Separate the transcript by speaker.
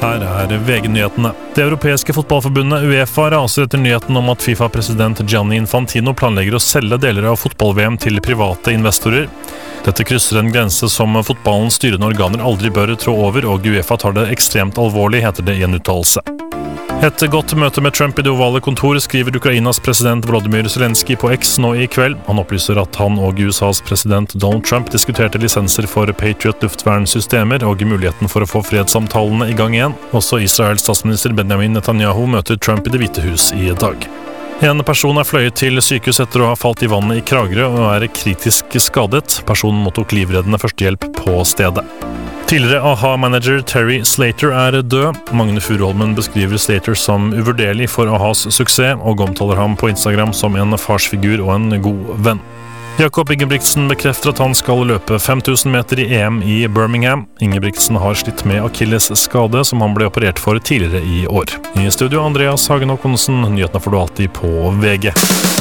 Speaker 1: Her VG-nyhetene. Det europeiske fotballforbundet UEFA raser etter nyheten om at FIFA-president Gianni Infantino planlegger å selge deler av fotball-VM til private investorer. Dette krysser en grense som fotballens styrende organer aldri bør trå over, og UEFA tar det ekstremt alvorlig, heter det i en uttalelse. Et godt møte med Trump i det ovale kontor, skriver Ukrainas president Volodymyr Zelensky på X nå i kveld. Han opplyser at han og USAs president Donald Trump diskuterte lisenser for Patriot luftvernsystemer og muligheten for å få fredssamtalene i gang igjen. Også Israels statsminister Benjamin Netanyahu møter Trump i Det hvite hus i dag. En person fløyet til sykehus etter å ha falt i vannet i Kragerø og kritisk skadet. Personen mottok livreddende førstehjelp på stedet. Tidligere AHA-manager Terry Slater død. Magne Furuholmen beskriver Slater som uvurderlig for AHAs suksess, og omtaler ham på Instagram som en farsfigur og en god venn. Jakob Ingebrigtsen bekrefter at han skal løpe 5000 meter i EM i Birmingham. Ingebrigtsen har slitt med Achilles skade, som han ble operert for tidligere i år. I studio Andreas Hagen Håkonsen, nyhetene får du alltid på VG.